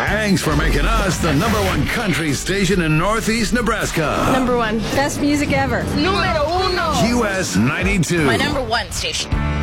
Thanks for making us the #1 country station in Northeast Nebraska. #1. Best music ever. Número 1. US 92. My #1 station.